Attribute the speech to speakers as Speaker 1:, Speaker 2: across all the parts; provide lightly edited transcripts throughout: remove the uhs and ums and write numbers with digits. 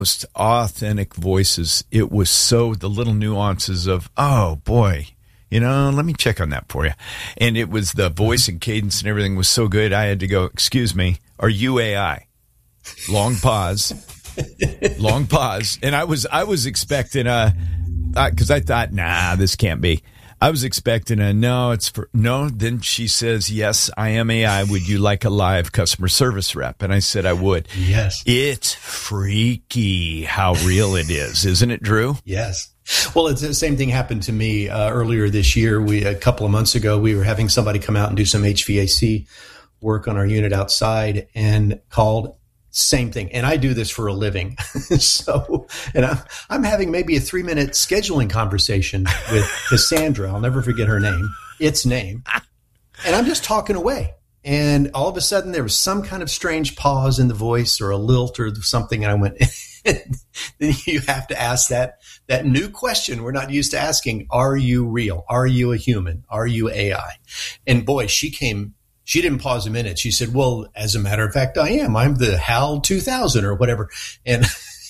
Speaker 1: most authentic voices. It was so the little nuances of, oh boy, let me check on that for you. And it was the voice and cadence and everything was so good. I had to go, excuse me, are you AI? Long pause. Long pause. And I was expecting because I thought, nah, this can't be. I was expecting no. Then she says, yes, I am AI. Would you like a live customer service rep? And I said I would.
Speaker 2: Yes.
Speaker 1: It's freaky how real it is. Isn't it, Drew?
Speaker 2: Yes. Well, it's the same thing happened to me earlier this year. A couple of months ago, we were having somebody come out and do some HVAC work on our unit outside and called. Same thing. And I do this for a living. And I'm having maybe a 3-minute scheduling conversation with Cassandra. I'll never forget her name, its name. And I'm just talking away. And all of a sudden there was some kind of strange pause in the voice or a lilt or something. And I went, then you have to ask that new question we're not used to asking. Are you real? Are you a human? Are you AI? And boy, she didn't pause a minute. She said, well, as a matter of fact, I am. I'm the HAL 2000 or whatever. And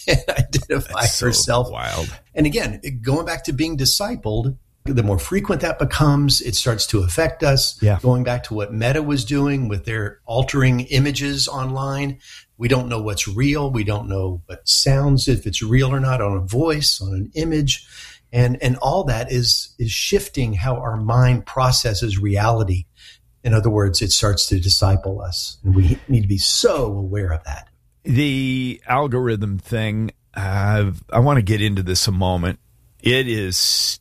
Speaker 2: identify herself.
Speaker 1: So wild.
Speaker 2: And again, going back to being discipled, the more frequent that becomes, it starts to affect us.
Speaker 1: Yeah.
Speaker 2: Going back to what Meta was doing with their altering images online. We don't know what's real. We don't know what sounds, if it's real or not, on a voice, on an image. And all that is shifting how our mind processes reality. In other words, it starts to disciple us, and we need to be so aware of that.
Speaker 1: The algorithm thing, I want to get into this a moment. It is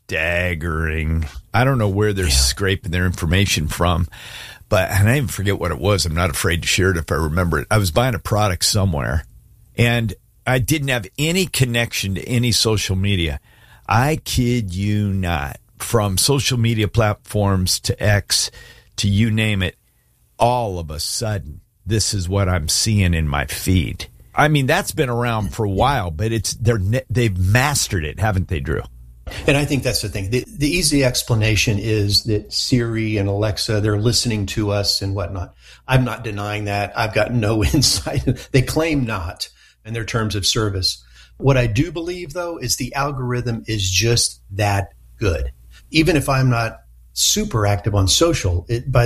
Speaker 1: staggering. I don't know where they're scraping their information from, and I even forget what it was. I'm not afraid to share it if I remember it. I was buying a product somewhere, and I didn't have any connection to any social media. I kid you not. From social media platforms to X to you name it, all of a sudden, this is what I'm seeing in my feed. I mean, that's been around for a while, but they've mastered it, haven't they, Drew?
Speaker 2: And I think that's the thing. The easy explanation is that Siri and Alexa, they're listening to us and whatnot. I'm not denying that. I've got no insight. They claim not in their terms of service. What I do believe, though, is the algorithm is just that good. Even if I'm not super active on social, by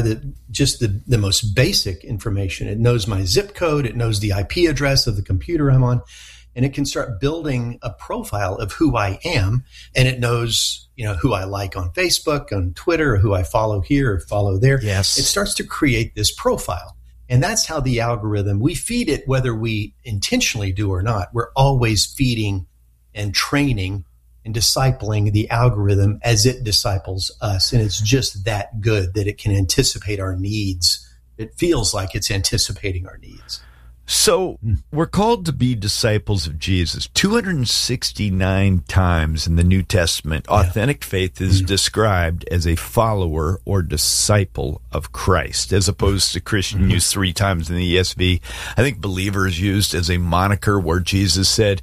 Speaker 2: the most basic information, it knows my zip code, it knows the IP address of the computer I'm on, and it can start building a profile of who I am, and it knows, who I like on Facebook, on Twitter, or who I follow here or follow there.
Speaker 1: Yes.
Speaker 2: It starts to create this profile. And that's how the algorithm, we feed it whether we intentionally do or not. We're always feeding and training and discipling the algorithm as it disciples us. And it's just that good that it can anticipate our needs. It feels like it's anticipating our needs.
Speaker 1: So we're called to be disciples of Jesus. 269 times in the New Testament, authentic faith is described as a follower or disciple of Christ, as opposed to Christian used 3 times in the ESV. I think believer is used as a moniker where Jesus said,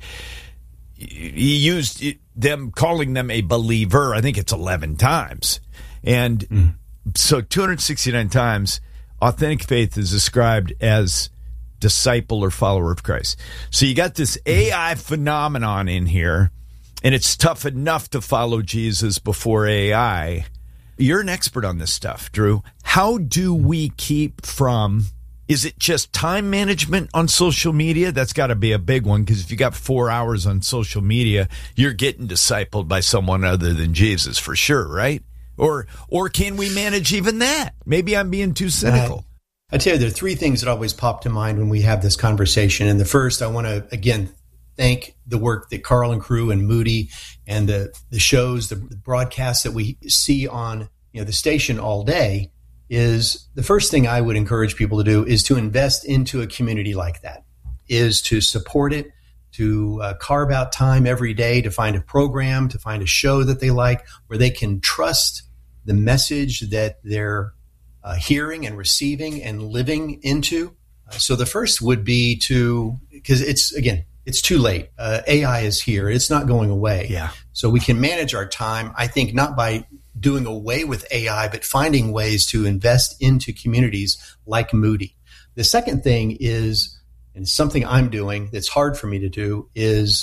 Speaker 1: he used them, calling them a believer. I think it's 11 times. And so 269 times, authentic faith is described as disciple or follower of Christ. So you got this AI phenomenon in here, and it's tough enough to follow Jesus before AI. You're an expert on this stuff, Drew. How do we keep from... Is it just time management on social media? That's got to be a big one, because if you got 4 hours on social media, you're getting discipled by someone other than Jesus for sure, right? Or can we manage even that? Maybe I'm being too cynical.
Speaker 2: I tell you, there are 3 things that always pop to mind when we have this conversation. And the first, I want to, again, thank the work that Carl and crew and Moody and the shows, the broadcasts that we see on the station all day. Is the first thing I would encourage people to do is to invest into a community like that, is to support it, to carve out time every day to find a program, to find a show that they like, where they can trust the message that they're hearing and receiving and living into. So the first would be because it's too late. AI is here. It's not going away.
Speaker 1: Yeah.
Speaker 2: So we can manage our time, I think, not by doing away with AI, but finding ways to invest into communities like Moody. The second thing is And something I'm doing that's hard for me to do is